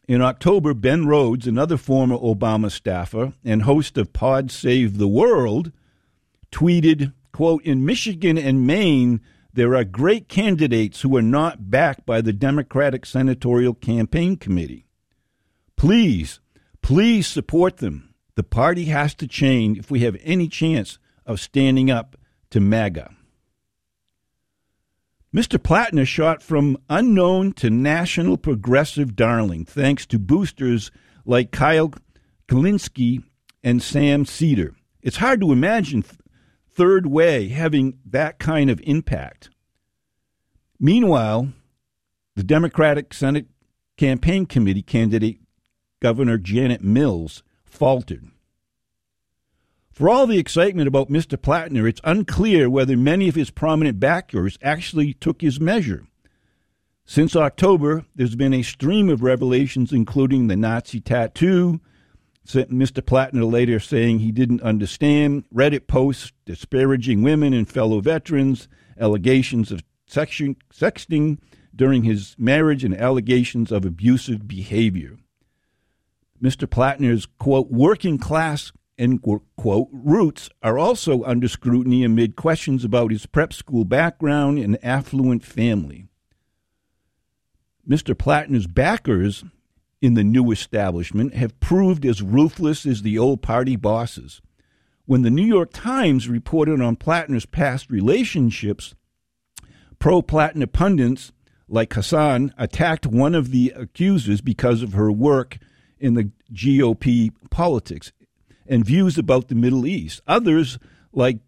In October, Ben Rhodes, another former Obama staffer and host of Pod Save the World, tweeted, quote, "In Michigan and Maine, there are great candidates who are not backed by the Democratic Senatorial Campaign Committee. Please support them. The party has to change if we have any chance of standing up to MAGA." Mr. Plattner shot from unknown to national progressive darling thanks to boosters like Kyle Kulinski and Sam Cedar. It's hard to imagine Third Way having that kind of impact. Meanwhile, the Democratic Senate Campaign Committee candidate, Governor Janet Mills, faltered. For all the excitement about Mr. Plattner, it's unclear whether many of his prominent backers actually took his measure. Since October, there's been a stream of revelations, including the Nazi tattoo, Mr. Plattner later saying he didn't understand, Reddit posts disparaging women and fellow veterans, allegations of sexting during his marriage, and allegations of abusive behavior. Mr. Plattner's, quote, working class, end quote, roots are also under scrutiny amid questions about his prep school background and affluent family. Mr. Plattner's backers in the new establishment have proved as ruthless as the old party bosses. When the New York Times reported on Plattner's past relationships, pro-Plattner pundits like Hassan attacked one of the accusers because of her work in the GOP politics and views about the Middle East. Others, like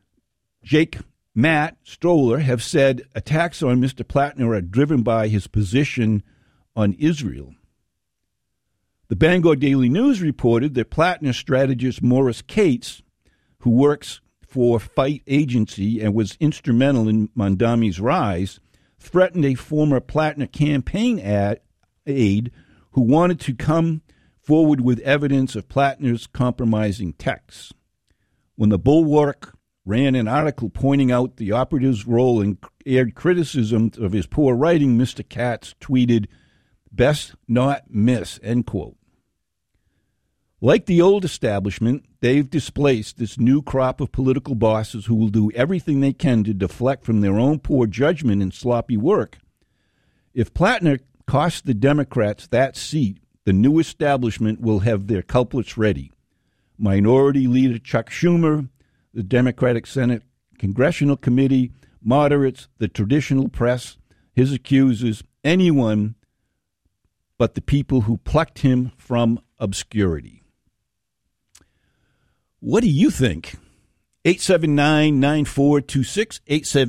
Matt Stoller, have said attacks on Mr. Plattner are driven by his position on Israel. The Bangor Daily News reported that Plattner strategist Morris Cates, who works for Fight Agency and was instrumental in Mondami's rise, threatened a former Plattner campaign aide who wanted to come forward with evidence of Plattner's compromising texts. When the Bulwark ran an article pointing out the operative's role and aired criticism of his poor writing, Mr. Katz tweeted, "Best not miss," end quote. Like the old establishment, they've displaced this new crop of political bosses who will do everything they can to deflect from their own poor judgment and sloppy work. If Plattner costs the Democrats that seat, the new establishment will have their culprits ready. Minority Leader Chuck Schumer, the Democratic Senate Congressional Committee, moderates, the traditional press, his accusers, anyone but the people who plucked him from obscurity. What do you think? 879-9426,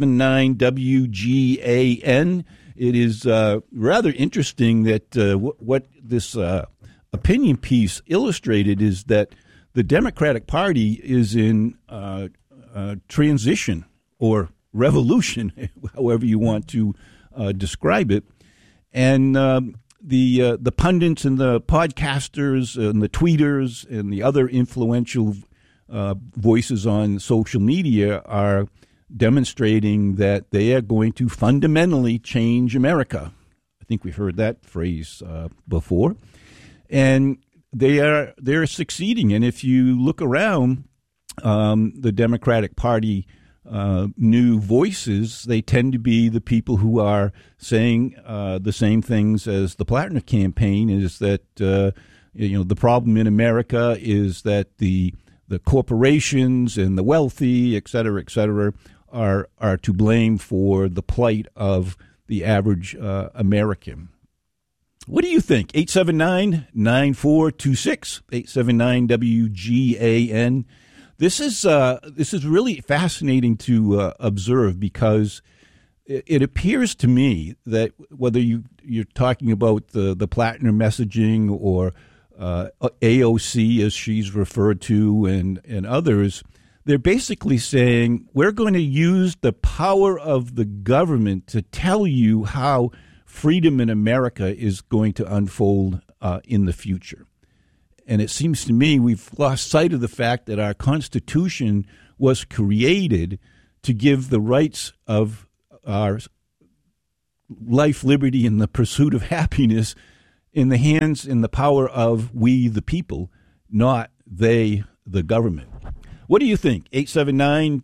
879-WGAN. It is rather interesting that what this opinion piece illustrated is that the Democratic Party is in transition or revolution, however you want to describe it. And the pundits and the podcasters and the tweeters and the other influential voices on social media are demonstrating that they are going to fundamentally change America. I think we've heard that phrase before. And they're succeeding. And if you look around the Democratic Party new voices, they tend to be the people who are saying the same things as the Plattner campaign, is that the problem in America is that the corporations and the wealthy, et cetera, are to blame for the plight of the average American. What do you think? 879-9426, 879-WGAN. This is really fascinating to observe, because it appears to me that whether you're talking about the Plattner messaging or AOC, as she's referred to, and others, they're basically saying we're going to use the power of the government to tell you how freedom in America is going to unfold in the future. And it seems to me we've lost sight of the fact that our Constitution was created to give the rights of our life, liberty, and the pursuit of happiness in the hands and the power of we, the people, not they, the government. What do you think? 879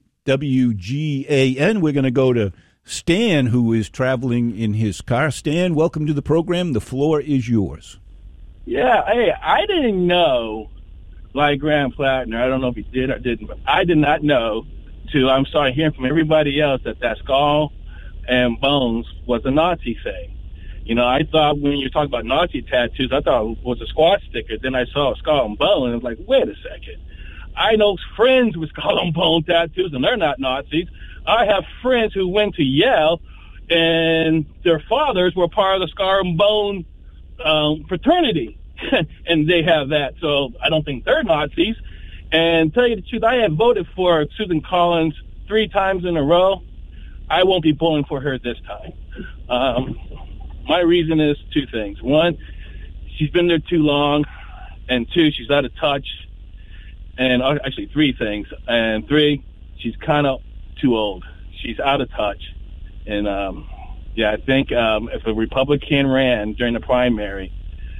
WGAN. We're going to go to Stan, who is traveling in his car. Stan, welcome to the program. The floor is yours. Yeah, hey, I didn't know, like Graham Plattner, I don't know if he did or didn't, but I did not know I'm starting hearing from everybody else that skull and bones was a Nazi thing. You know, I thought when you talk about Nazi tattoos, I thought it was a squad sticker. Then I saw a skull and bone, and I was like, wait a second. I know friends with skull and bone tattoos, and they're not Nazis. I have friends who went to Yale, and their fathers were part of the skull and bone fraternity, and they have that. So I don't think they're Nazis. And tell you the truth, I have voted for Susan Collins 3 times in a row. I won't be voting for her this time. My reason is 2 things. 1, she's been there too long, and 2, she's out of touch. And actually 3 things. And 3, she's kind of too old. She's out of touch. And I think if a Republican ran during the primary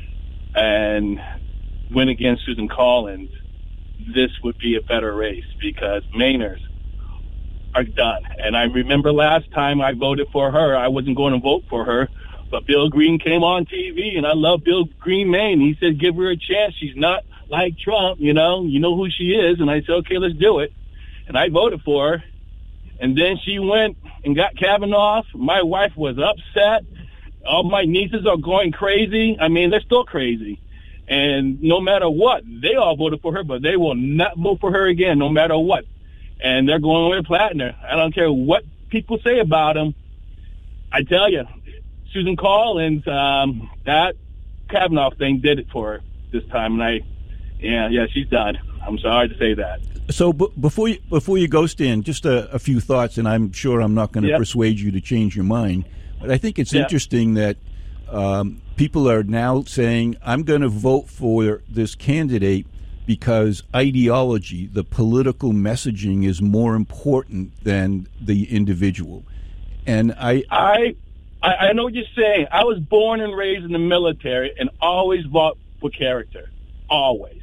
and went against Susan Collins, this would be a better race because Mainers are done. And I remember last time I voted for her, I wasn't going to vote for her, but Bill Green came on TV, and I love Bill Green, Maine. He said, give her a chance. She's not like Trump, you know who she is. And I said, okay, let's do it. And I voted for her. And then she went and got Kavanaugh. My wife was upset. All my nieces are going crazy. I mean, they're still crazy. And no matter what, they all voted for her, but they will not vote for her again, no matter what. And they're going with Plattner. I don't care what people say about him. I tell you, Susan Collins, that Kavanaugh thing did it for her this time. And she's done. I'm sorry to say that. So before you go, Stan, just a few thoughts, and I'm sure I'm not going to persuade you to change your mind. But I think it's interesting that people are now saying, I'm going to vote for this candidate because ideology, the political messaging, is more important than the individual. And I know what you're saying. I was born and raised in the military and always fought for character. Always.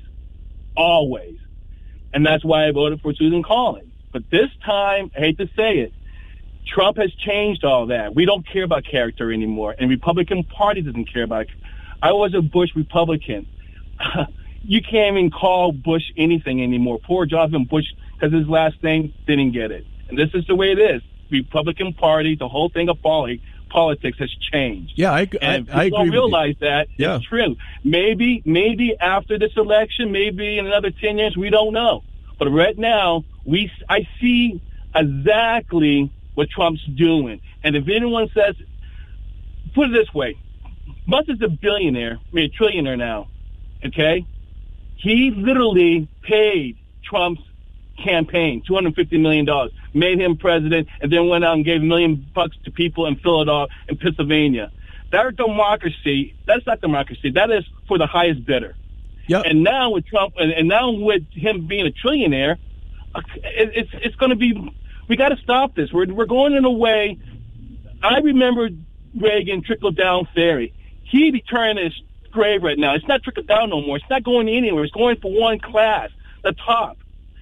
And that's why I voted for Susan Collins. But this time, I hate to say it, Trump has changed all that. We don't care about character anymore, and Republican Party doesn't care about it. I was a Bush Republican. You can't even call Bush anything anymore. Poor Jonathan Bush, because his last name didn't get it. And this is the way it is. Republican Party, the whole thing of politics has changed. Yeah, I agree. Don't realize that. Yeah. It's true. Maybe after this election, maybe in another 10 years, we don't know. But right now, I see exactly what Trump's doing. And if anyone says, put it this way, Musk is a billionaire, a trillionaire now, okay? He literally paid Trump's campaign $250 million, made him president, and then went out and gave $1 million to people in Philadelphia and Pennsylvania. That's democracy. That's not democracy. That is for the highest bidder. Yep. And now with Trump, and now with him being a trillionaire, it's going to be. We got to stop this. We're going in a way. I remember Reagan trickle-down theory. He'd be turning his grave right now. It's not trickle-down no more. It's not going anywhere. It's going for one class, the top,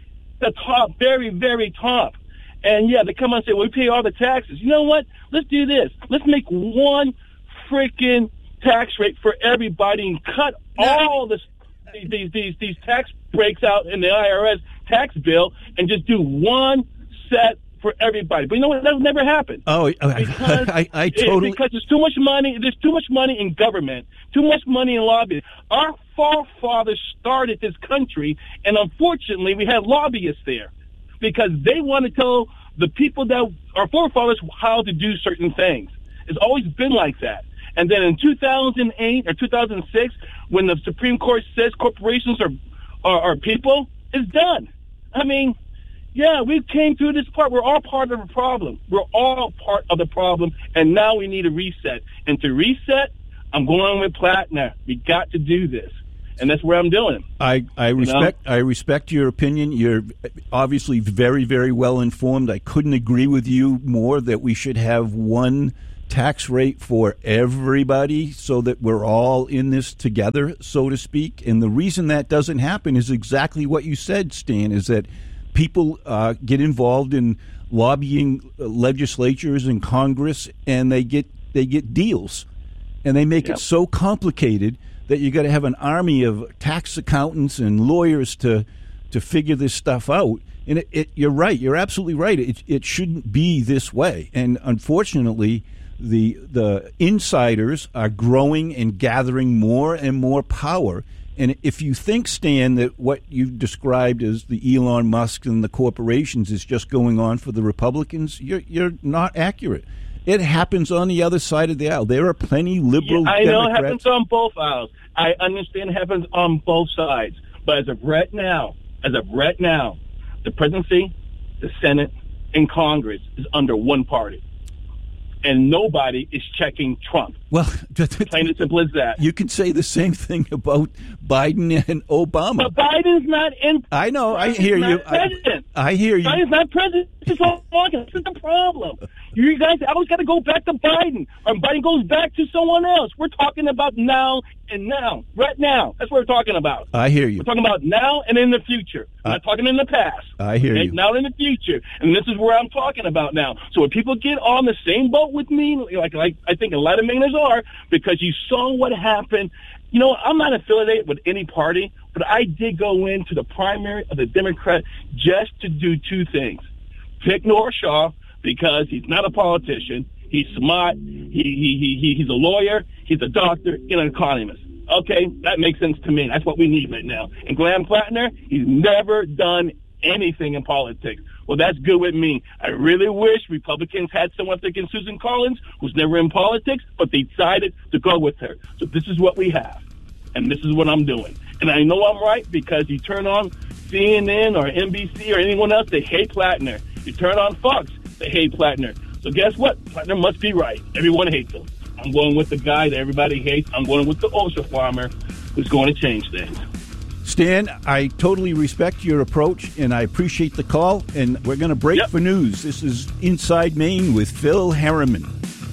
very, very top. And, they come on and say, well, we pay all the taxes. You know what? Let's do this. Let's make one freaking tax rate for everybody and cut all these tax breaks out in the IRS tax bill and just do one set for everybody. But you know what? That would never happen. Oh, I totally... Because there's too much money. There's too much money in government, too much money in lobbying. Our forefathers started this country, and unfortunately, we have lobbyists there because they want to tell the people that our forefathers how to do certain things. It's always been like that. And then in 2008 or 2006, when the Supreme Court says corporations are people, it's done. I mean, we came through this part. We're all part of the problem. We're all part of the problem, and now we need a reset. And to reset, I'm going with Plattner. We got to do this, and that's where I'm doing. I respect your opinion. You're obviously very, very well informed. I couldn't agree with you more that we should have one tax rate for everybody so that we're all in this together, so to speak. And the reason that doesn't happen is exactly what you said, Stan, is that people get involved in lobbying legislatures and Congress, and they get deals. And they make it so complicated that you got to have an army of tax accountants and lawyers to figure this stuff out. And you're right. You're absolutely right. It shouldn't be this way. And unfortunately, the insiders are growing and gathering more and more power. And if you think, Stan, that what you've described as the Elon Musk and the corporations is just going on for the Republicans, you're not accurate. It happens on the other side of the aisle. There are plenty liberal I know Democrats. it happens on both aisles. I understand it happens on both sides. But as of right now, the presidency, the Senate, and Congress is under one party. And nobody is checking Trump. Well, plain and simple as that. You can say the same thing about Biden and Obama. But Biden's not in. I know. I hear you. I hear you. Biden's not president. This is the problem. You guys always got to go back to Biden, or Biden goes back to someone else. We're talking about now and now, right now. That's what we're talking about. I hear you. We're talking about now and in the future. We're not talking in the past. I hear you. Now and in the future, and this is where I'm talking about now. So when people get on the same boat with me, like I think a lot of Mainers are, because you saw what happened. You know, I'm not affiliated with any party, but I did go into the primary of the Democrat just to do two things. Pick North Shaw, because he's not a politician. He's smart. He's a lawyer. He's a doctor and an economist. Okay, that makes sense to me. That's what we need right now. And Graham Plattner, he's never done anything in politics. Well, that's good with me. I really wish Republicans had someone like Susan Collins, who's never in politics, but they decided to go with her. So this is what we have, and this is what I'm doing. And I know I'm right because you turn on CNN or NBC or anyone else, they hate Plattner. You turn on Fox, they hate Plattner. So guess what? Plattner must be right. Everyone hates him. I'm going with the guy that everybody hates. I'm going with the OSHA farmer who's going to change things. Stan, I totally respect your approach, and I appreciate the call. And we're going to break for news. This is Inside Maine with Phil Harriman.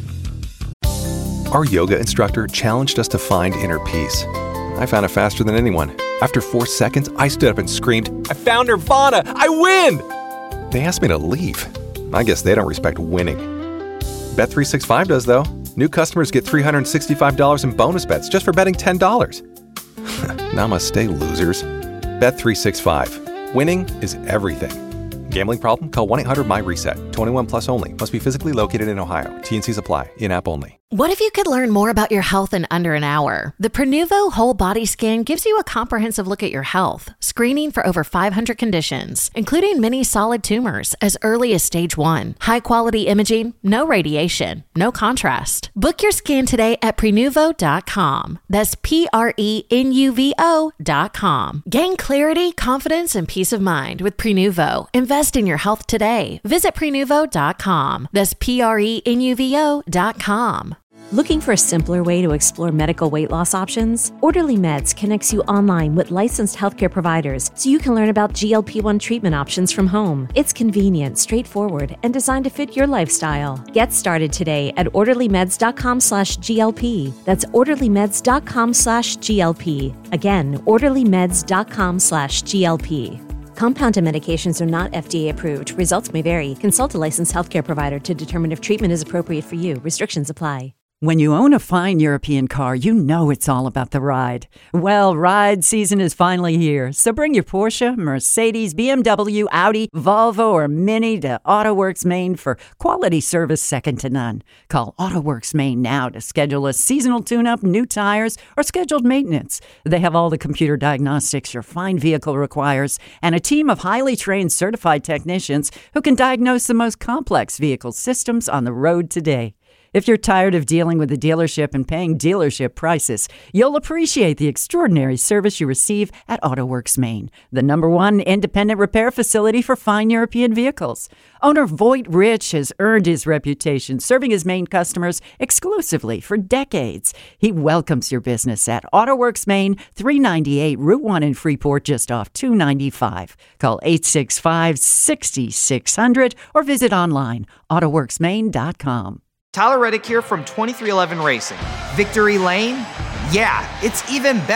Our yoga instructor challenged us to find inner peace. I found it faster than anyone. After 4 seconds, I stood up and screamed, "I found Nirvana! I win!" They asked me to leave. I guess they don't respect winning. Bet365 does, though. New customers get $365 in bonus bets just for betting $10. Namaste, losers. Bet365. Winning is everything. Gambling problem? Call 1-800-MY-RESET. 21 plus only. Must be physically located in Ohio. T&Cs apply. In-app only. What if you could learn more about your health in under an hour? The Prenuvo Whole Body Scan gives you a comprehensive look at your health, screening for over 500 conditions, including many solid tumors as early as stage 1. High-quality imaging, no radiation, no contrast. Book your scan today at Prenuvo.com. That's Prenuvo.com. Gain clarity, confidence, and peace of mind with Prenuvo. Invest in your health today. Visit Prenuvo.com. That's Prenuvo.com. Looking for a simpler way to explore medical weight loss options? Orderly Meds connects you online with licensed healthcare providers so you can learn about GLP-1 treatment options from home. It's convenient, straightforward, and designed to fit your lifestyle. Get started today at orderlymeds.com/GLP. That's orderlymeds.com/GLP. Again, orderlymeds.com/GLP. Compounded medications are not FDA approved. Results may vary. Consult a licensed healthcare provider to determine if treatment is appropriate for you. Restrictions apply. When you own a fine European car, you know it's all about the ride. Well, ride season is finally here, so bring your Porsche, Mercedes, BMW, Audi, Volvo, or Mini to AutoWorks Maine for quality service second to none. Call AutoWorks Maine now to schedule a seasonal tune-up, new tires, or scheduled maintenance. They have all the computer diagnostics your fine vehicle requires and a team of highly trained certified technicians who can diagnose the most complex vehicle systems on the road today. If you're tired of dealing with the dealership and paying dealership prices, you'll appreciate the extraordinary service you receive at AutoWorks Maine, the #1 independent repair facility for fine European vehicles. Owner Voight Rich has earned his reputation serving his Maine customers exclusively for decades. He welcomes your business at AutoWorks Maine, 398 Route 1 in Freeport, just off 295. Call 865-6600 or visit online, autoworksmaine.com. Tyler Reddick here from 23XI Racing. Victory Lane? Yeah, it's even better.